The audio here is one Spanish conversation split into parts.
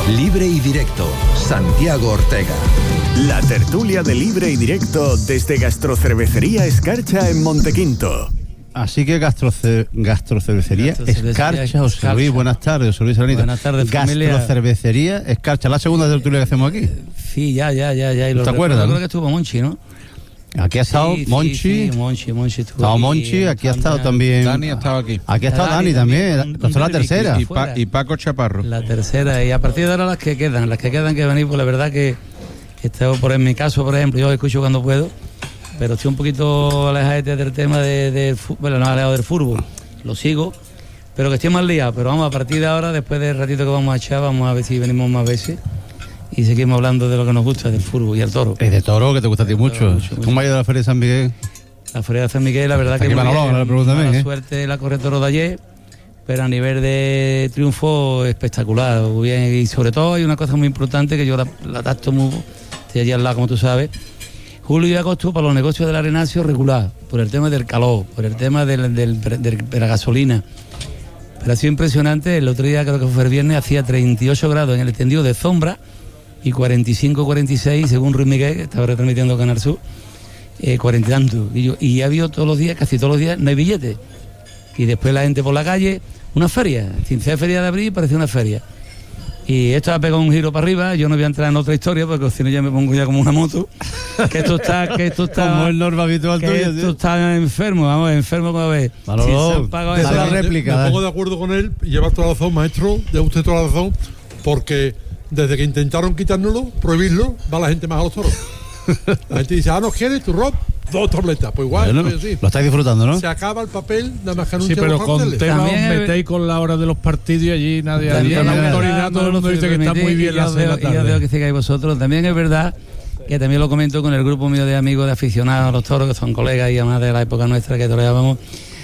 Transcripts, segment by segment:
Libre y Directo, Santiago Ortega. La tertulia de Libre y Directo desde Gastrocervecería Escarcha en Montequinto. Así que gastrocervecería Escarcha, José Luis, buenas tardes, José Luis Salanita. Buenas tardes, familia. Gastrocervecería Escarcha, la segunda tertulia que hacemos aquí. Sí, ya. ¿Te acuerdas? Yo creo que estuvo Monchi, ¿no? Aquí ha estado Monchi. Sí, Monchi estuvo. Estado Monchi, aquí ha estado también. Dani ha estado aquí. Aquí ha estado Dani también, con la tercera. Y Paco Chaparro. La tercera, y a partir de ahora las que quedan que venir, pues la verdad que en mi caso, por ejemplo, yo escucho cuando puedo, pero estoy un poquito alejado del tema del fútbol, lo sigo, pero que estoy más liado. Pero vamos, a partir de ahora, después del ratito que vamos a echar, vamos a ver si venimos más veces y seguimos hablando de lo que nos gusta, del fútbol y el toro. Es de toro, que te gusta a ti mucho. ¿Cómo ha ido la Feria de San Miguel? La Feria de San Miguel, la verdad que la suerte la corre toro de ayer, pero a nivel de triunfo espectacular, muy bien. Y sobre todo hay una cosa muy importante que yo la tacto muy, estoy allí al lado, como tú sabes. Julio y agosto para los negocios del Arenaccio regular, por el tema del calor, por el tema de la gasolina. Pero ha sido impresionante. El otro día, creo que fue el viernes, hacía 38 grados en el extendido de Sombra y 45-46, según Ruiz Miguel, que estaba retransmitiendo Canal Sur, 40 y tanto. Y ha habido todos los días, casi todos los días, no hay billetes. Y después la gente por la calle, una feria, sin ser feria de abril, parecía una feria. Y esto ha pegado un giro para arriba. Yo no voy a entrar en otra historia porque si no ya me pongo ya como una moto. Que esto está como el norma habitual tuyo. Esto está enfermo, como ves. Esa es la réplica. Me pongo de acuerdo con él y lleva toda la razón, maestro, de usted toda la razón, porque desde que intentaron quitárnoslo, prohibirlo, va la gente más a los toros. La gente dice, ¿nos quieres tu rock? 2 tabletas, pues igual, bueno, pues sí. Lo estáis disfrutando, ¿no? Se acaba el papel, nada más que anunciar. Sí, pero los con carteles. tema os metéis con la hora de los partidos y allí nadie la autoridad, todo el mundo dice que está muy bien la cena tarde. Ya veo que sigáis vosotros. También es verdad que también lo comento con el grupo mío de amigos, de aficionados a los toros, que son colegas y además de la época nuestra que toreábamos.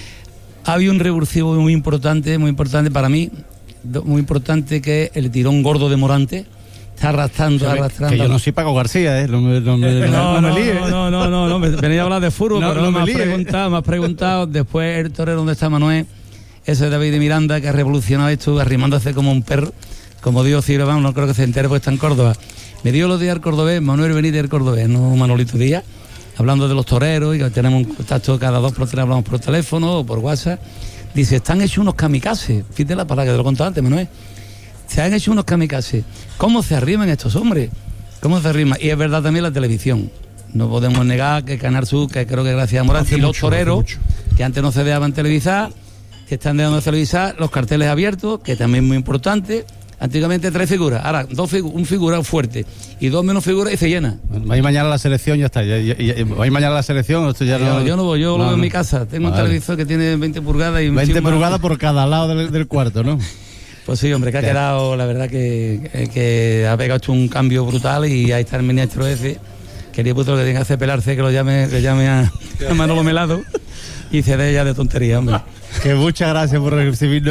Había un revulsivo muy importante para mí, muy importante, que es el tirón gordo de Morante. Está arrastrando. Que yo no soy Paco García, No me líes. No, venía a hablar de fútbol, pero me has preguntado. Después el torero donde está Manuel, ese de David de Miranda, que ha revolucionado esto, arrimándose como un perro, como Dios Ciro, vamos, no creo que se entere, pues está en Córdoba. Me dio los días al cordobés, Manuel Benítez del cordobés, no Manolito Díaz, hablando de los toreros, y que tenemos un contacto cada 2 por 3, hablamos por teléfono o por WhatsApp. Dice, están hechos unos kamikazes. Fíjate la palabra que te lo contaba antes, Manuel. Se han hecho unos kamikazes. ¿Cómo se arriman estos hombres? ¿Cómo se arriman? Y es verdad también la televisión. No podemos negar que Canal Sur, que creo que gracias a Morante y los toreros, que antes no se dejaban televisar, que están dejando de televisar, los carteles abiertos, que también es muy importante. Antiguamente 3 figuras, ahora un figura fuerte y 2 menos figuras y se llena. Vais mañana a la selección, ya está. Vais mañana a la selección, esto ya no. Yo no voy, yo lo veo en mi casa. Tengo un televisor que tiene 20 pulgadas y 20 pulgadas por cada lado del cuarto, ¿no? Pues sí, hombre, que ha quedado, la verdad que ha pegado un cambio brutal. Y ahí está el ministro ese, que el puto que tiene que hacer pelarse, que lo llame a Manolo Melado y se dé ya de tontería, hombre. Que muchas gracias por recibirnos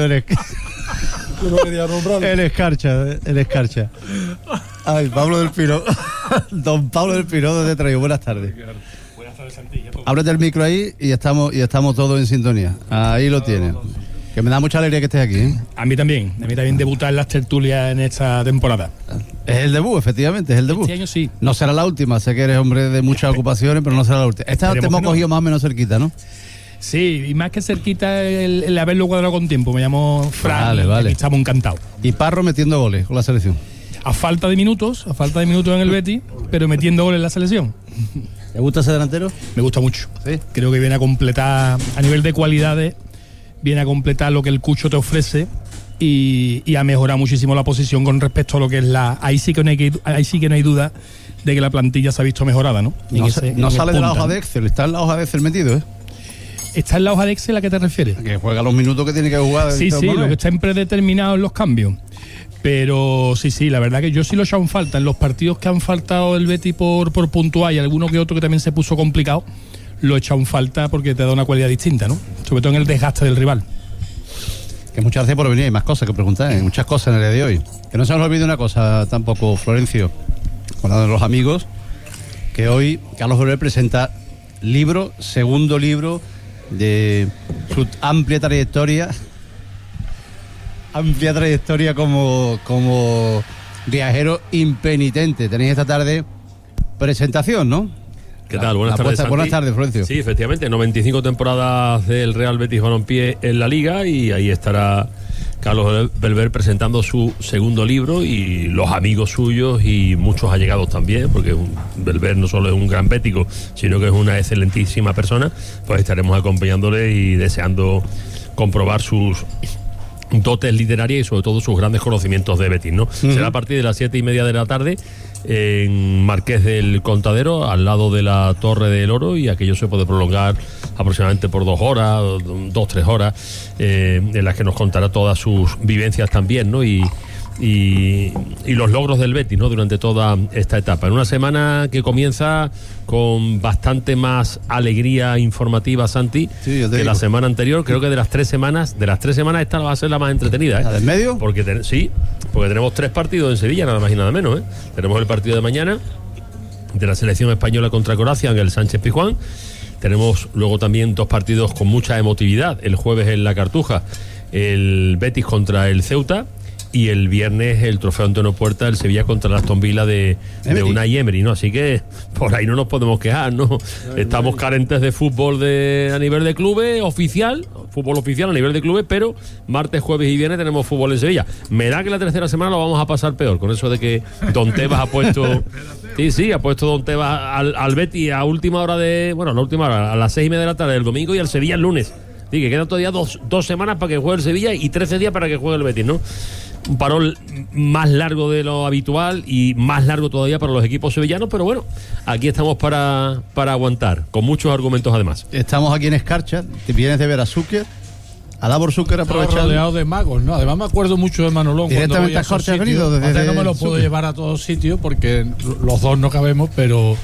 el Escarcha. Ay, Pablo del Pino. Don Pablo del Pino, ¿dónde te traigo? Buenas tardes. Buenas tardes, Santilla. Ábrete el micro ahí y estamos todos en sintonía. Ahí lo tienes. Que me da mucha alegría que estés aquí, ¿eh? A mí también debutar en las tertulias en esta temporada. Es el debut, efectivamente, es el debut. Este año sí. No será la última, sé que eres hombre de muchas ocupaciones, pero no será la última. Esta te hemos cogido más o menos cerquita, ¿no? Sí, y más que cerquita el haberlo cuadrado con tiempo. Me llamo Fran, vale. Y estamos encantados. Y Parro metiendo goles con la selección. A falta de minutos en el Betis, pero metiendo goles en la selección. ¿Te gusta ese delantero? Me gusta mucho. ¿Sí? Creo que viene a completar, a nivel de cualidades, viene a completar lo que el Cucho te ofrece y a mejorar muchísimo la posición con respecto a lo que es ahí sí que no hay duda de que la plantilla se ha visto mejorada, ¿no? No sale de la hoja de Excel, está en la hoja de Excel metido, ¿eh? ¿Está en la hoja de Excel a qué te refieres? Que juega los minutos que tiene que jugar. Sí, lo que están predeterminados los cambios. Pero sí, la verdad que yo sí lo he echado en falta. En los partidos que han faltado el Betis por puntuar y alguno que otro que también se puso complicado, lo he echado en falta porque te da una cualidad distinta, ¿no? Sobre todo en el desgaste del rival. Que muchas gracias por venir, hay más cosas que preguntar, hay muchas cosas en el día de hoy. Que no se nos olvide una cosa tampoco, Florencio, con la de los amigos, que hoy Carlos Soler presenta segundo libro de su amplia trayectoria como viajero impenitente. Tenéis esta tarde presentación, ¿no? ¿Qué tal? Buenas tardes, Santi. Buenas tardes, Florencio. Sí, efectivamente, 95 temporadas del Real Betis Balompié en la Liga, y ahí estará Carlos Belver presentando su segundo libro, y los amigos suyos y muchos allegados también, porque Belver no solo es un gran bético, sino que es una excelentísima persona. Pues estaremos acompañándole y deseando comprobar sus dotes literarias y sobre todo sus grandes conocimientos de Betis, ¿no? Será a partir de las 7:30 de la tarde en Marqués del Contadero, al lado de la Torre del Oro, y aquello se puede prolongar aproximadamente por 2 horas, 2-3 horas, en las que nos contará todas sus vivencias también, ¿no? Y los logros del Betis, ¿no? Durante toda esta etapa. En una semana que comienza con bastante más alegría informativa, Santi, que la semana anterior. Creo que de las 3 semanas esta va a ser la más entretenida, ¿eh? ¿La del medio? Porque tenemos 3 partidos en Sevilla, nada más y nada menos, ¿eh? Tenemos el partido de mañana de la selección española contra Croacia en el Sánchez Pizjuán. Tenemos luego también 2 partidos con mucha emotividad. El jueves en la Cartuja, el Betis contra el Ceuta, y el viernes el trofeo Antonio Puerta, el Sevilla contra el Aston Villa de Unai Emery, ¿no? Así que por ahí no nos podemos quejar, ¿no? Estamos carentes de fútbol a nivel de clubes fútbol oficial a nivel de clubes, pero martes, jueves y viernes tenemos fútbol en Sevilla. Me da que la tercera semana lo vamos a pasar peor, con eso de que Don Tebas ha puesto... Sí, ha puesto Don Tebas al Betis a última hora a las 6:30 de la tarde del domingo, y al Sevilla el lunes. Sí, que quedan todavía dos semanas para que juegue el Sevilla y 13 días para que juegue el Betis, ¿no? Un parón más largo de lo habitual y más largo todavía para los equipos sevillanos, pero bueno, aquí estamos para aguantar, con muchos argumentos además. Estamos aquí en Escarcha, te vienes de ver a Zucker, a Davor Zucker aprovechado. Rodeado de magos, ¿no? Además me acuerdo mucho de Manolón. Directamente a Escarcha has venido desde... No me lo puedo llevar a todos sitios porque los dos no cabemos, pero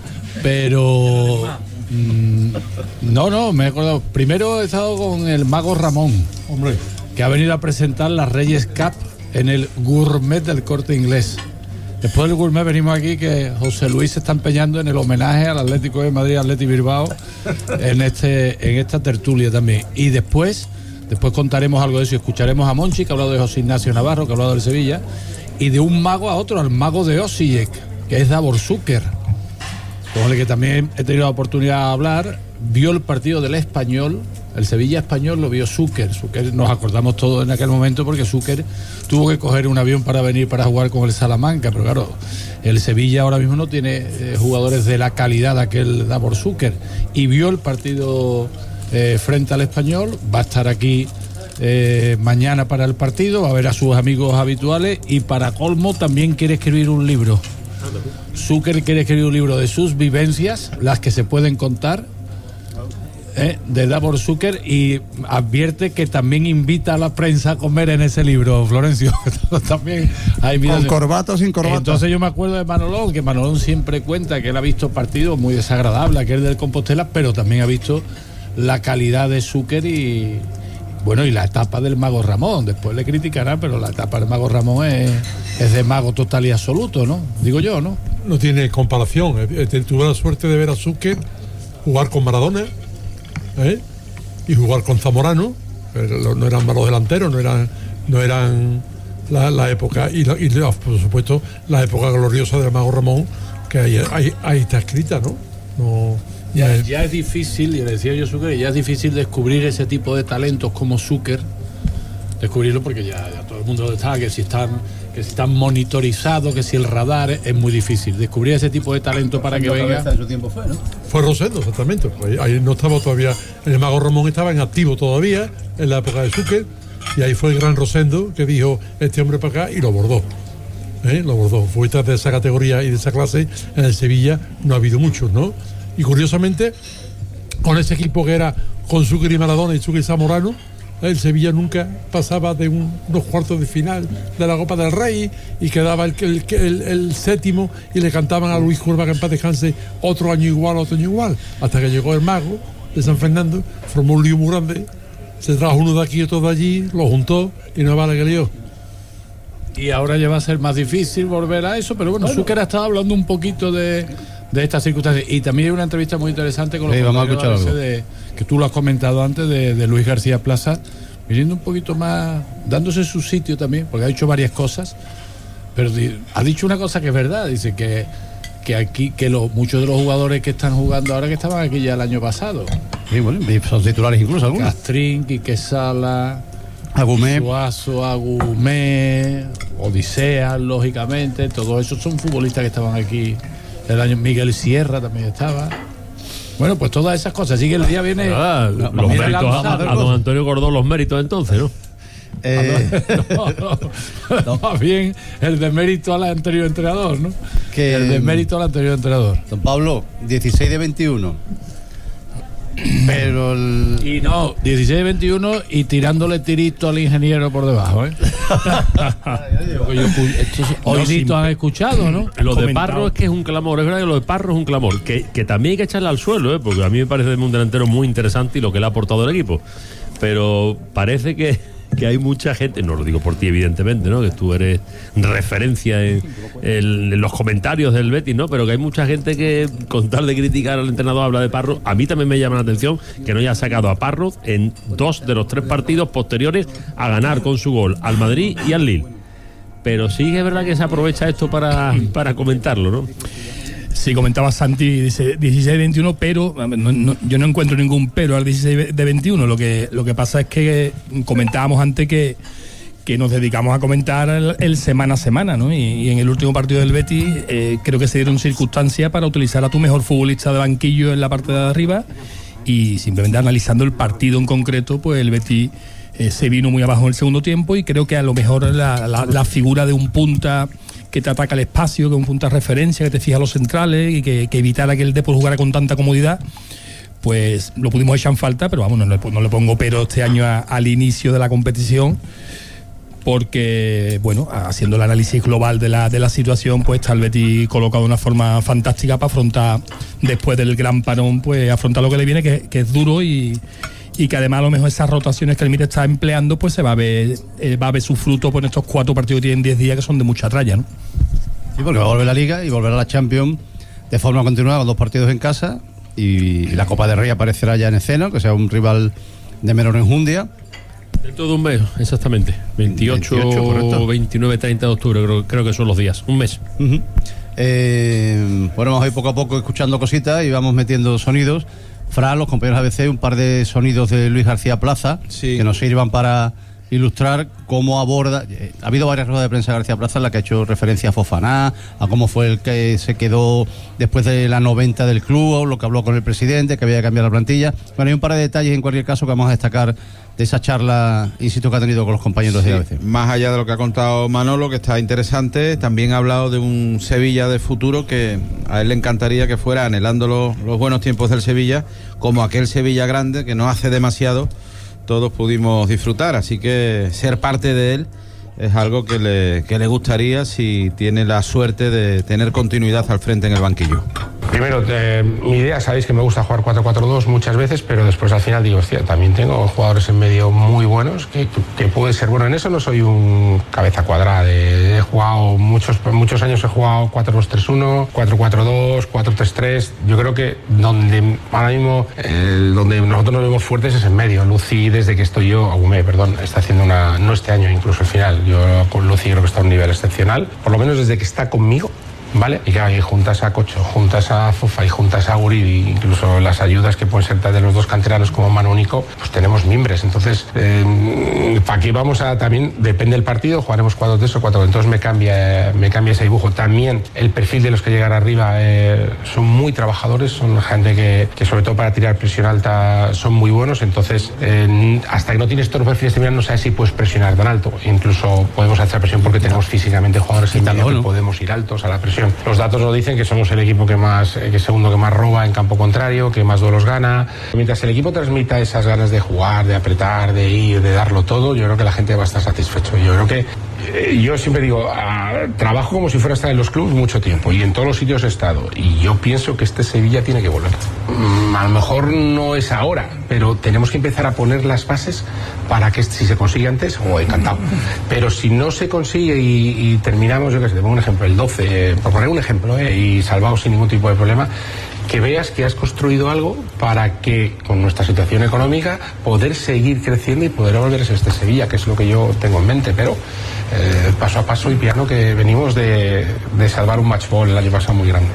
no, me he acordado. Primero he estado con el mago Ramón, hombre, que ha venido a presentar las Reyes Cup en el Gourmet del Corte Inglés. Después del Gourmet venimos aquí, que José Luis se está empeñando en el homenaje al Atlético de Madrid, Atleti Bilbao, en esta tertulia también. Y después contaremos algo de eso. Escucharemos a Monchi, que ha hablado de José Ignacio Navarro, que ha hablado del Sevilla, y de un mago a otro, al mago de Osijek, que es Davor Zucker, con el que también he tenido la oportunidad de hablar. Vio el partido del Español, el Sevilla Español lo vio Zucker. Nos acordamos todos en aquel momento, porque Zucker tuvo que coger un avión para venir para jugar con el Salamanca, pero claro, el Sevilla ahora mismo no tiene jugadores de la calidad de aquel Davor Zucker, y vio el partido frente al Español. Va a estar aquí mañana para el partido, va a ver a sus amigos habituales, y para colmo también quiere escribir un libro. Zucker quiere escribir un libro de sus vivencias, las que se pueden contar, de Davor Zucker, y advierte que también invita a la prensa a comer en ese libro, Florencio. También hay ¿Con corbata o sin corbata? Entonces yo me acuerdo de Manolón, que Manolón siempre cuenta que él ha visto partidos muy desagradables, que es del Compostela, pero también ha visto la calidad de Zucker y la etapa del mago Ramón. Después le criticará, pero la etapa del mago Ramón es de mago total y absoluto, ¿no? Digo yo, ¿no? No tiene comparación. Tuve la suerte de ver a Zucker jugar con Maradona, y jugar con Zamorano. No eran malos delanteros, no eran la época, y por supuesto la época gloriosa del mago Ramón, que ahí está escrita, ¿no? Ya es difícil, y le decía yo a Zucker, ya es difícil descubrir ese tipo de talentos como Zucker, descubrirlo, porque ya todo el mundo está, que si están monitorizados, que si el radar, es muy difícil descubrir ese tipo de talento para que venga. En su tiempo fue, ¿no? Fue Rosendo, exactamente. Pues ahí no estaba todavía, el mago Ramón estaba en activo todavía en la época de Zucker, y ahí fue el gran Rosendo que dijo: este hombre para acá, y lo bordó. Lo bordó. Futbolistas de esa categoría y de esa clase en el Sevilla no ha habido muchos, ¿no? Y curiosamente, con ese equipo que era con Zucker y Maradona y Zucker y Zamorano, el Sevilla nunca pasaba de unos cuartos de final de la Copa del Rey, y quedaba el séptimo, y le cantaban a Luis Curva, que en paz descanse, otro año igual, hasta que llegó el mago de San Fernando, formó un lío muy grande, se trajo uno de aquí y otro de allí, lo juntó, y no vale que lío. Y ahora ya va a ser más difícil volver a eso, pero bueno, Zucker ha estado hablando un poquito de estas circunstancias, y también hay una entrevista muy interesante con los compañeros que tú lo has comentado antes, de Luis García Plaza, viniendo un poquito más, dándose su sitio también, porque ha hecho varias cosas, Pero ha dicho una cosa que es verdad, dice que aquí, que muchos de los jugadores que están jugando ahora que estaban aquí ya el año pasado. Sí, bueno, son titulares incluso algunos. Castrín, Quique Sala, Agumé, Suazo, Agumé, Odisea, lógicamente, todos esos son futbolistas que estaban aquí el año. Miguel Sierra también estaba. Bueno, pues todas esas cosas. Así que el día viene. Los méritos a don Antonio Cordón, los méritos entonces, ¿no? No, más bien el demérito al anterior entrenador, ¿no? El demérito al anterior entrenador. Don Pablo, 16 de 21. Pero y no, 16 de 21 y tirándole tirito al ingeniero por debajo, ¿eh? Estos han escuchado, ¿no? Lo de Parro es que es un clamor, es verdad que lo de Parro es un clamor, que también hay que echarle al suelo, porque a mí me parece un delantero muy interesante y lo que le ha aportado al equipo. Pero parece que hay mucha gente, no lo digo por ti evidentemente, ¿no? Que tú eres referencia en los comentarios del Betis, ¿no? Pero que hay mucha gente que con tal de criticar al entrenador habla de Parro. A mí también me llama la atención que no haya sacado a Parro en 2 de los 3 partidos posteriores a ganar con su gol al Madrid y al Lille. Pero sí que es verdad que se aprovecha esto para comentarlo, ¿no? Sí, comentaba Santi, dice 16-21, pero yo no encuentro ningún pero al 16-21. Lo que pasa es que comentábamos antes que nos dedicamos a comentar el semana a semana, ¿no? Y en el último partido del Betis creo que se dieron circunstancias para utilizar a tu mejor futbolista de banquillo en la parte de arriba, y simplemente analizando el partido en concreto, pues el Betis se vino muy abajo en el segundo tiempo, y creo que a lo mejor la figura de un punta que te ataca el espacio, que es un punto de referencia, que te fija los centrales y que evitara que el Depor jugara con tanta comodidad, pues lo pudimos echar en falta, pero vamos, no le pongo pero este año al inicio de la competición, porque, bueno, haciendo el análisis global de la situación, pues está el Betis colocado de una forma fantástica para afrontar, después del gran parón, pues afrontar lo que le viene, que es duro, y que además a lo mejor esas rotaciones que el Mir está empleando, pues se va a ver su fruto por estos 4 partidos que tienen 10 días, que son de mucha tralla, ¿no? Sí, porque va a volver la Liga y volverá a la Champions de forma continuada con 2 partidos en casa, y la Copa del Rey aparecerá ya en escena, que sea un rival de menor enjundia. Dentro de un mes, exactamente. 28 29, 30 de octubre, creo que son los días. Un mes. Uh-huh. Bueno, vamos a ir poco a poco escuchando cositas y vamos metiendo sonidos. Fran, los compañeros ABC, un par de sonidos de Luis García Plaza, sí, que nos sirvan para ilustrar cómo aborda. Ha habido varias ruedas de prensa de García Plaza en la que ha hecho referencia a Fofana, a cómo fue el que se quedó después de la 90 del club, lo que habló con el presidente, que había que cambiar la plantilla. Bueno, hay un par de detalles en cualquier caso que vamos a destacar de esa charla, insisto, que ha tenido con los compañeros de ABC. Más allá de lo que ha contado Manolo, que está interesante, también ha hablado de un Sevilla de futuro que a él le encantaría que fuera, anhelando los buenos tiempos del Sevilla, como aquel Sevilla grande que no hace demasiado todos pudimos disfrutar, así que ser parte de él es algo que le gustaría si tiene la suerte de tener continuidad al frente en el banquillo. Primero, mi idea, sabéis que me gusta jugar 4-4-2 muchas veces, pero después al final digo, hostia, también tengo jugadores en medio muy buenos que puede ser bueno. En eso no soy un cabeza cuadrada. He jugado muchos años, he jugado 4-2-3-1, 4-4-2, 4-3-3. Yo creo que donde ahora mismo donde nosotros nos vemos fuertes es en medio. Lucy, desde que estoy yo, Agumé, perdón, está haciendo no este año, incluso el final. Yo con Lucy creo que está a un nivel excepcional, por lo menos desde que está conmigo. ¿Vale? Y claro, y juntas a Cocho, juntas a Fofa y juntas a Uribe, incluso las ayudas que pueden ser de los dos canteranos como Manu Único, pues tenemos mimbres. Entonces, ¿para qué vamos a? También depende del partido, jugaremos 4 de eso, 4. Entonces me cambia ese dibujo. También el perfil de los que llegan arriba son muy trabajadores, son gente que sobre todo para tirar presión alta son muy buenos. Entonces, hasta que no tienes todos los perfiles de no sabes si puedes presionar tan alto. Incluso podemos hacer presión porque tenemos físicamente jugadores en medio que podemos ir altos a la presión. Los datos lo dicen, que somos el equipo que segundo que más roba en campo contrario, que más duelos gana. Mientras el equipo transmita esas ganas de jugar, de apretar, de ir, de darlo todo, yo creo que la gente va a estar satisfecho. Yo creo que yo siempre digo, trabajo como si fuera a estar en los clubes mucho tiempo y en todos los sitios he estado, y yo pienso que este Sevilla tiene que volver. A lo mejor no es ahora, pero tenemos que empezar a poner las bases para que si se consigue antes, encantado. Pero si no se consigue y terminamos, yo que sé, te pongo un ejemplo, el 12, por poner un ejemplo, y salvamos sin ningún tipo de problema, que veas que has construido algo para que, con nuestra situación económica, poder seguir creciendo y poder volver a ser este Sevilla, que es lo que yo tengo en mente. Pero paso a paso y piano, que venimos de salvar un match ball el año pasado muy grande.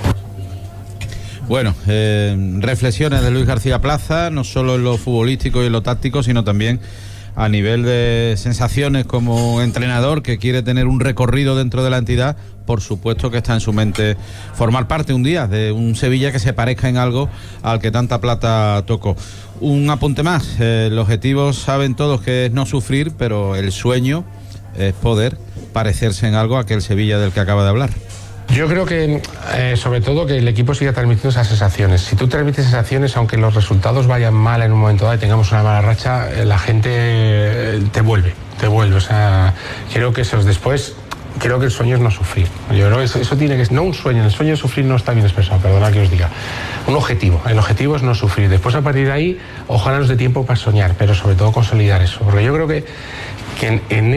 Bueno, reflexiones de Luis García Plaza, no solo en lo futbolístico y en lo táctico, sino también a nivel de sensaciones como entrenador que quiere tener un recorrido dentro de la entidad. Por supuesto que está en su mente formar parte un día de un Sevilla que se parezca en algo al que tanta plata tocó. Un apunte más, el objetivo saben todos que es no sufrir, pero el sueño es poder parecerse en algo a aquel Sevilla del que acaba de hablar. Yo creo que, sobre todo, que el equipo siga transmitiendo esas sensaciones. Si tú transmites sensaciones, aunque los resultados vayan mal en un momento dado y tengamos una mala racha, la gente te vuelve. O sea, creo que eso es después. Creo que el sueño es no sufrir. Yo creo que eso tiene que ser, no un sueño. El sueño de sufrir no está bien expresado, perdona que os diga. Un objetivo. El objetivo es no sufrir. Después, a partir de ahí, ojalá nos dé tiempo para soñar, pero sobre todo consolidar eso. Porque yo creo que en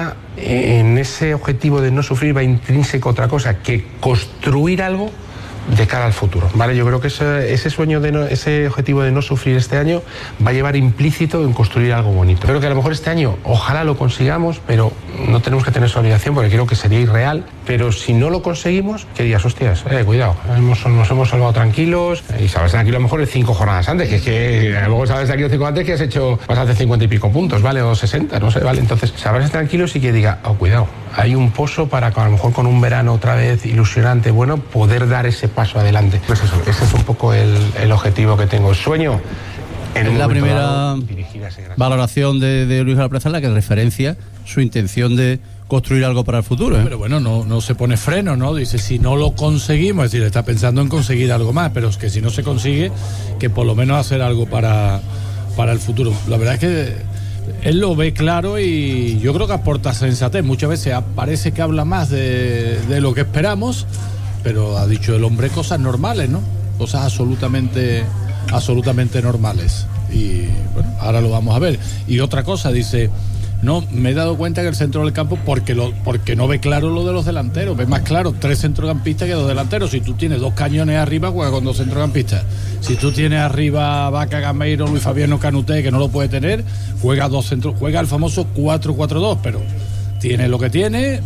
ese objetivo de no sufrir va intrínseco otra cosa, que construir algo de cara al futuro, ¿vale? Yo creo que ese sueño ese objetivo de no sufrir este año va a llevar implícito en construir algo bonito. Creo que a lo mejor este año ojalá lo consigamos, pero no tenemos que tener esa obligación porque creo que sería irreal. Pero si no lo conseguimos, ¿qué digas? Hostias, cuidado, nos hemos salvado tranquilos, y sabes tranquilo a lo mejor en 5 jornadas antes, que es que a lo mejor sabes tranquilo 5 antes que vas a hacer 50 y pico puntos, ¿vale? O 60, no sé, ¿vale? Entonces, sabrás tranquilos y que diga, cuidado, hay un pozo para que a lo mejor con un verano otra vez ilusionante, bueno, poder dar ese paso adelante. Pues eso, ese es un poco el objetivo que tengo. El sueño en la primera valoración de Luis García Plaza, la que referencia su intención de construir algo para el futuro, ¿eh? Pero bueno, no se pone freno, ¿no? Dice, si no lo conseguimos, es decir, está pensando en conseguir algo más, pero es que si no se consigue, que por lo menos hacer algo para el futuro. La verdad es que él lo ve claro y yo creo que aporta sensatez. Muchas veces parece que habla más de lo que esperamos, pero ha dicho el hombre cosas normales, ¿no? Cosas absolutamente normales. Y bueno, ahora lo vamos a ver. Y otra cosa, dice, no, me he dado cuenta que el centro del campo, porque no ve claro lo de los delanteros, ve más claro 3 centrocampistas que 2 delanteros. Si tú tienes 2 cañones arriba, juega con 2 centrocampistas. Si tú tienes arriba Vaca, Gameiro, Luis Fabiano, Canuté, que no lo puede tener, juega el famoso 4-4-2, pero tiene lo que tiene,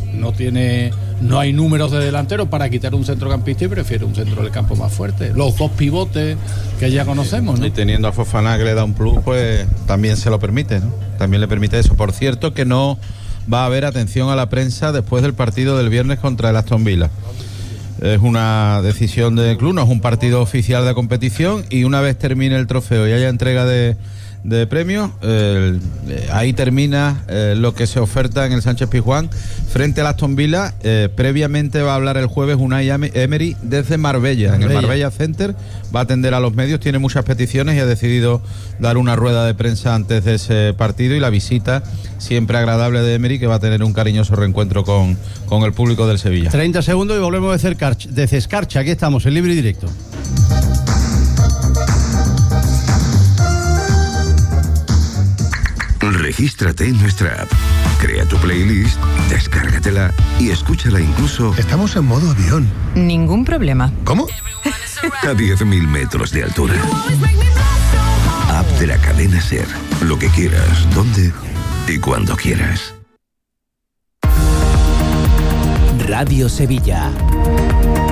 no hay números de delanteros para quitar un centrocampista y prefiere un centro del campo más fuerte. Los 2 pivotes que ya conocemos, ¿no? Y teniendo a Fofana que le da un plus, pues también se lo permite, ¿no? También le permite eso. Por cierto, que no va a haber atención a la prensa después del partido del viernes contra el Aston Villa. Es una decisión del club, no es un partido oficial de competición, y una vez termine el trofeo y haya entrega de premios, ahí termina lo que se oferta en el Sánchez Pizjuán frente al Aston Villa. Previamente va a hablar el jueves Unai Emery desde Marbella, en el Marbella Center. Va a atender a los medios, tiene muchas peticiones y ha decidido dar una rueda de prensa antes de ese partido, y la visita siempre agradable de Emery, que va a tener un cariñoso reencuentro con el público del Sevilla. 30 segundos y volvemos de Escarcha. Aquí estamos en Libre y Directo. Regístrate en nuestra app, crea tu playlist, descárgatela y escúchala incluso. Estamos en modo avión. Ningún problema. ¿Cómo? A 10.000 metros de altura. App de la cadena SER. Lo que quieras, donde y cuando quieras. Radio Sevilla.